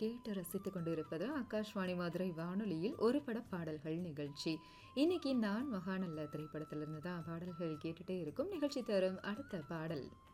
கேட்டு ரசித்துக் கொண்டிருப்பது ஆகாஷ்வாணி மதுரை வானொலியில் ஒரு பட பாடல்கள் நிகழ்ச்சி. இன்னைக்கு நான் மகாநல்ல திரைப்படத்திலிருந்து தான் பாடல்கள் கேட்டுட்டே இருக்கும். நிகழ்ச்சி தரும் அடுத்த பாடல்